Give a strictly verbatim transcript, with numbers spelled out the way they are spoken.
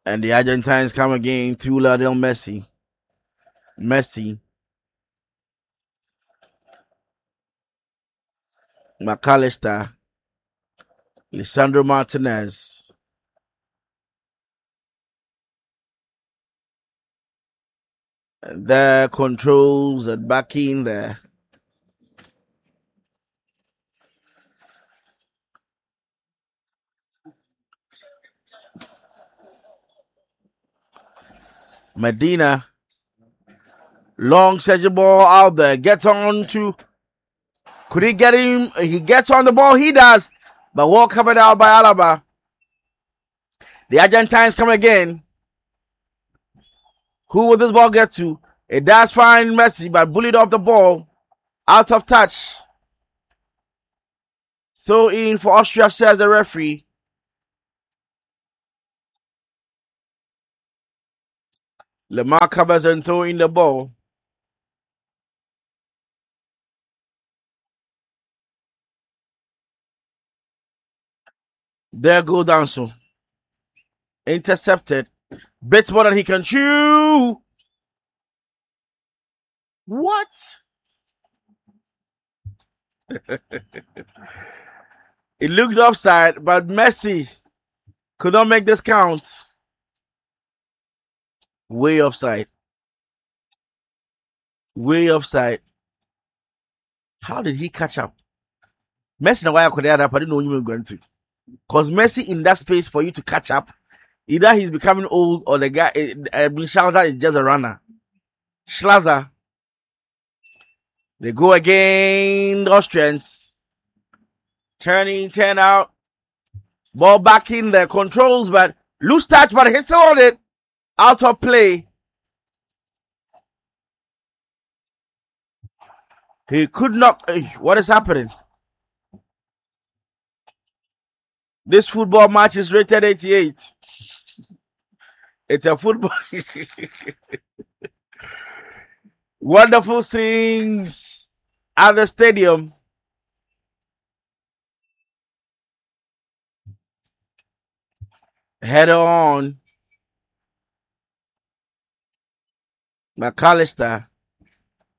And the Argentines come again through Lionel Messi. Messi. McAllister. Lisandro Martinez. And there controls and back in there. Medina. Long surgery ball out there. Gets on to. Could he get him? He gets on the ball. He does. But well covered out by Alaba. The Argentines come again. Who will this ball get to? It does find Messi, but bullied off the ball. Out of touch. Throw in for Austria, says the referee. Lemar covers and throw in the ball. There go Danso. Intercepted. Bits more than he can chew. What? It looked offside, but Messi could not make this count. Way offside. Way offside. How did he catch up? Messi na why I could add up. I didn't know you were going to. Because Messi in that space for you to catch up, either he's becoming old or the guy, uh, Schlazer is just a runner. Schlazer. They go again, the Austrians. Turning, turn out. Ball back in there, controls, but loose touch, but he's still on it. Out of play. He could not. Uh, what is happening? This football match is rated eighty-eight. It's a football. Wonderful things at the stadium. Head on. McAllister.